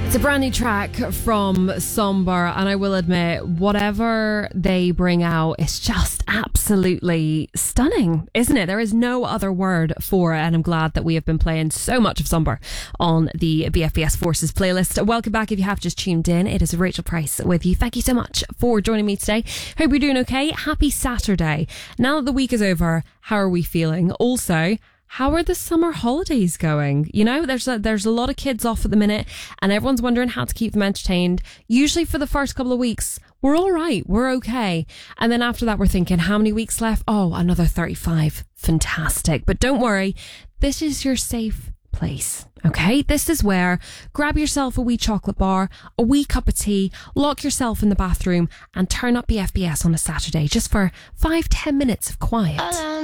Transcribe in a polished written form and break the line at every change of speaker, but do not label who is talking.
It's a brand new track from Somber, and I will admit, whatever they bring out is just absolutely stunning, isn't it? There is no other word for it, and I'm glad that we have been playing so much of Somber on the BFBS Forces playlist. Welcome back if you have just tuned in. It is Rachel Price with you. Thank you so much for joining me today. Hope you're doing okay. Happy Saturday. Now that the week is over, how are we feeling? Also, how are the summer holidays going? You know, there's a lot of kids off at the minute and everyone's wondering how to keep them entertained. Usually for the first couple of weeks, we're all right. We're okay. And then after that, we're thinking, how many weeks left? Oh, another 35. Fantastic. But don't worry. This is your safe place. Okay, this is where grab yourself a wee chocolate bar, a wee cup of tea, lock yourself in the bathroom and turn up BFBS on a Saturday just for 5-10 minutes of quiet.